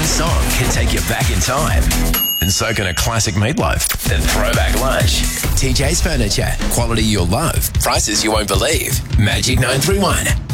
One song can take you back in time. And so can a classic meatloaf and throwback lunch. TJ's Furniture. Quality you'll love. Prices you won't believe. Magic 931.